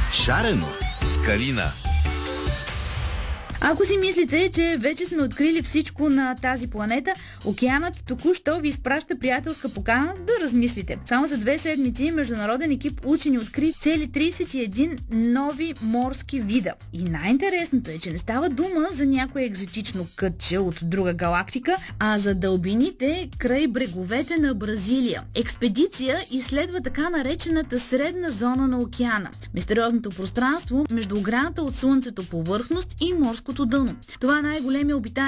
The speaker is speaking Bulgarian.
Шарено с Калина. Ако си мислите, че вече сме открили всичко на тази планета, океанът току-що ви изпраща приятелска покана да размислите. Само за 2 седмици международен екип учени откри цели 31 нови морски вида. И най-интересното е, че не става дума за някое екзотично кътче от друга галактика, а за дълбините край бреговете на Бразилия. Експедиция изследва така наречената средна зона на океана. Мистериозното пространство между ограната от Слънцето повърхност и морското дъно. Това е най-големия обитаем